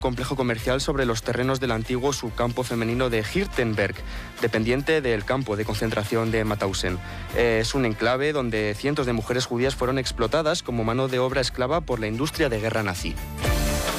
complejo comercial sobre los terrenos del antiguo subcampo femenino de Hirtenberg, dependiente del campo de concentración de Mauthausen. Es un enclave donde cientos de mujeres judías fueron explotadas como mano de obra esclava por la industria de guerra nazi.